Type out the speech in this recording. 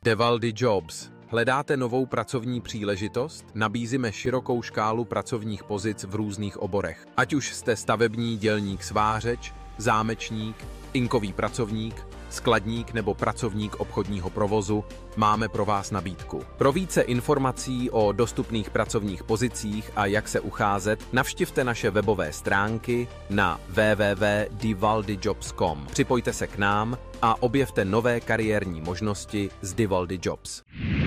Devaldi Jobs. Hledáte novou pracovní příležitost? Nabízíme širokou škálu pracovních pozic v různých oborech. Ať už jste stavební dělník svářeč, zámečník, inkový pracovník, skladník nebo pracovník obchodního provozu, máme pro vás nabídku. Pro více informací o dostupných pracovních pozicích a jak se ucházet, navštivte naše webové stránky na www.divaldijobs.com. Připojte se k nám a objevte nové kariérní možnosti z Divaldi Jobs.